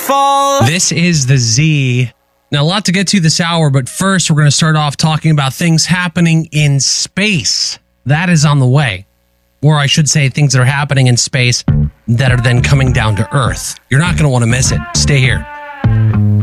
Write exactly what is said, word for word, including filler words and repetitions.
fall. This is the Z. Now, a lot to get to this hour, but first we're going to start off talking about things happening in space. That is on the way. Or I should say things that are happening in space that are then coming down to Earth. You're not going to want to miss it. Stay here.